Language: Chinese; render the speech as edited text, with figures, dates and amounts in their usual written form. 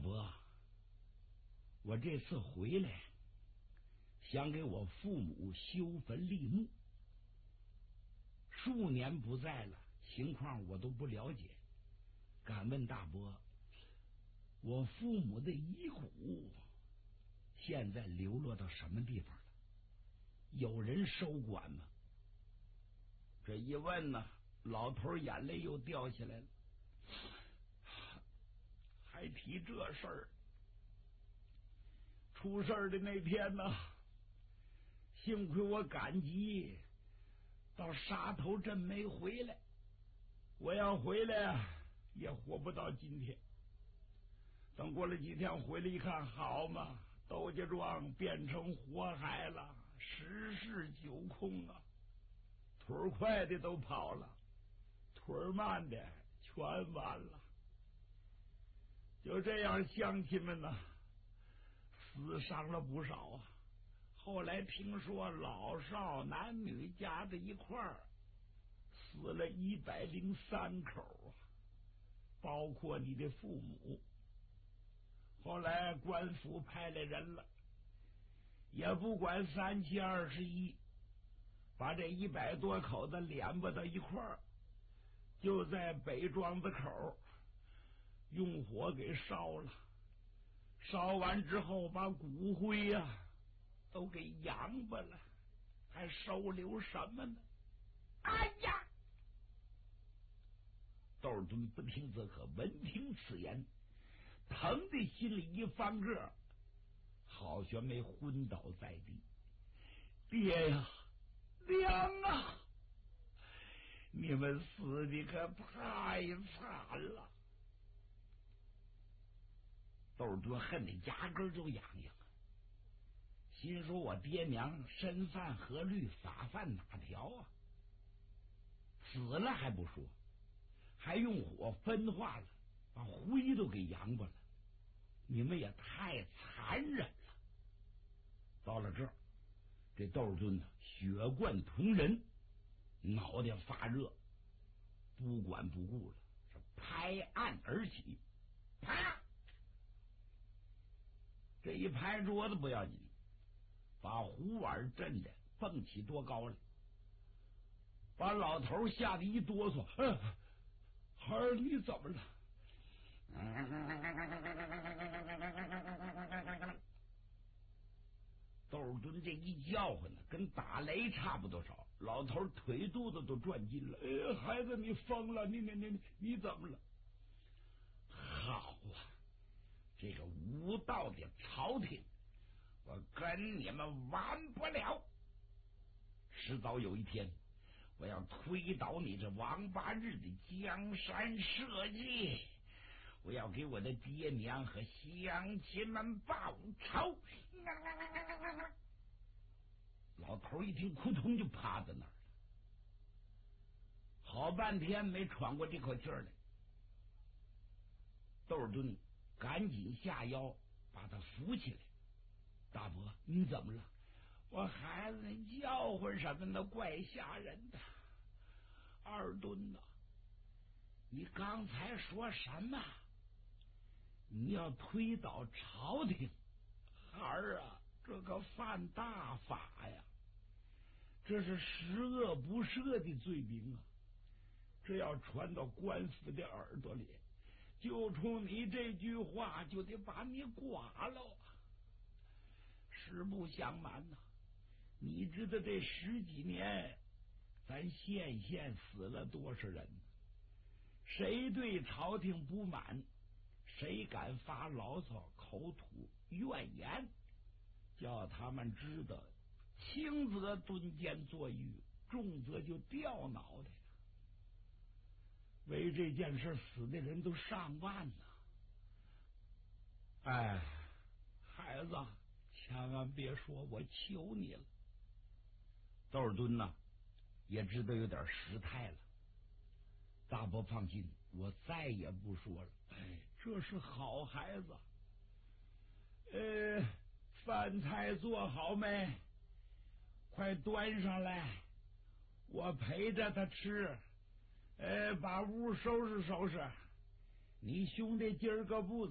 伯，我这次回来想给我父母修坟立墓，数年不在了，情况我都不了解，敢问大伯，我父母的遗骨现在流落到什么地方了？有人收管吗？这一问呢，老头眼泪又掉下来了。还提这事儿，出事儿的那天呢，幸亏我赶集到沙头镇没回来，我要回来也活不到今天。等过了几天回来一看，好嘛，窦家庄变成火海了，十室九空啊！腿儿快的都跑了，腿儿慢的全完了。就这样，乡亲们呢死伤了不少啊。后来听说老少男女加在一块儿死了103口啊，包括你的父母。后来官府派来人了，也不管3七21，把这100多口子连吧到一块儿，就在北庄子口用火给烧了。烧完之后，把骨灰呀都给扬吧了，还收留什么呢？哎呀！窦尔敦不听则可，闻听此言，疼的心里一翻个，好悬没昏倒在地。爹呀，娘啊！你们死的可太惨了！窦尔敦恨得牙根就痒痒啊，心说我爹娘身犯何律，法犯哪条啊？死了还不说，还用火分化了，把灰都给扬巴了，你们也太残忍了。到了这儿，这窦尔敦呢血贯瞳仁，脑袋发热，不管不顾了，是拍案而起，啪！这一拍桌子不要紧，把胡碗震的蹦起多高来，把老头吓得一哆嗦。孩儿，你怎么了？窦尔敦这一叫唤呢，跟打雷差不多少，老头腿肚子都转筋了。孩子，你疯了？你怎么了？好啊，这个无道的朝廷，我跟你们完不了。迟早有一天，我要推倒你这王八日的江山社稷，我要给我的爹娘和乡亲们报仇！老头一听，扑通就趴在那儿了，好半天没喘过这口气来。窦尔敦赶紧下腰把他扶起来。大伯，你怎么了？我孩子叫唤什么呢？怪吓人的。二敦呐，你刚才说什么？你要推倒朝廷？孩儿啊，这个犯大法呀，这是十恶不赦的罪名啊！这要传到官府的耳朵里，就冲你这句话就得把你剐了。实不相瞒呐，你知道这10几年咱县死了多少人？谁对朝廷不满，谁敢发牢骚、口吐怨言，叫他们知道，轻则蹲监坐狱，重则就掉脑袋了。为这件事死的人都上万呢。哎，孩子，千万别说，我求你了。窦尔敦呢也知道有点失态了。大伯放心，我再也不说了。这是好孩子。饭菜做好没？快端上来，我陪着他吃。把屋收拾收拾。你兄弟今儿个不